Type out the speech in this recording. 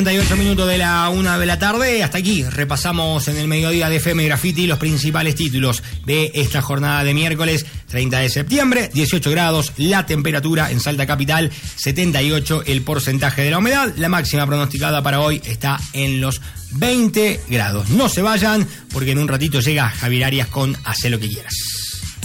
38 minutos de la 1 de la tarde. Hasta aquí repasamos en el mediodía de FM Graffiti los principales títulos de esta jornada de miércoles 30 de septiembre. 18 grados la temperatura en Salta Capital, 78 el porcentaje de la humedad. La máxima pronosticada para hoy está en los 20 grados. No se vayan porque en un ratito llega Javier Arias con Hacé lo que quieras.